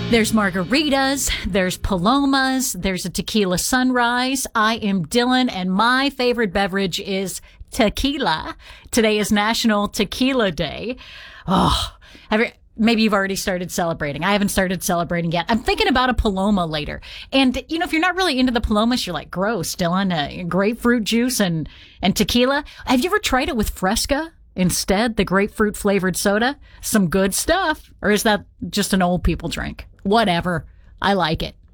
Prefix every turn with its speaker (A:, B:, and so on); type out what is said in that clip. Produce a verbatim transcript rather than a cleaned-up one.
A: There's margaritas, there's palomas, there's a tequila sunrise. I am Dylan, and my favorite beverage is tequila. Today is National Tequila Day. Oh, have you, maybe you've already started celebrating. I haven't started celebrating yet. I'm thinking about a paloma later. And, you know, if you're not really into the palomas, you're like, gross, Dylan, uh, grapefruit juice and, and tequila. Have you ever tried it with Fresca? Instead, the grapefruit flavored soda, some good stuff. Or is that just an old people drink? Whatever. I like it.